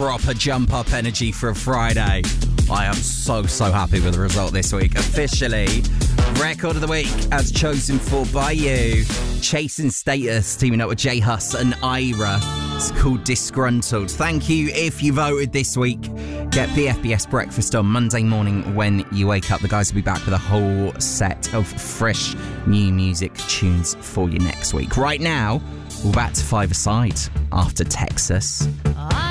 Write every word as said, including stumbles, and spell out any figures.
proper jump up energy for a Friday. I am so, so happy with the result this week. Officially, record of the week as chosen for by you. Chasing Status, teaming up with J Hus and Ira. It's called Disgruntled. Thank you if you voted this week. Get B F B S Breakfast on Monday morning when you wake up. The guys will be back with a whole set of fresh new music tunes for you next week. Right now, we're back to five-a-side after Texas.